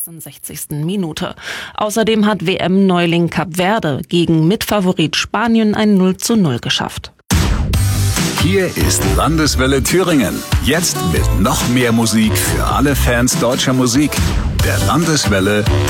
66. Minute. Außerdem hat WM-Neuling Kap Verde gegen Mitfavorit Spanien ein 0:0 geschafft. Hier ist Landeswelle Thüringen. Jetzt mit noch mehr Musik für alle Fans deutscher Musik. Der Landeswelle